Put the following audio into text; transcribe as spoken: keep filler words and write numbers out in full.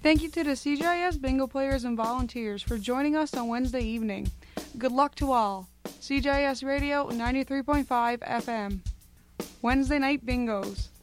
Thank you to the C J I S bingo players and volunteers for joining us on Wednesday evening. Good luck to all. C J I S Radio ninety-three point five F M. Wednesday night bingos.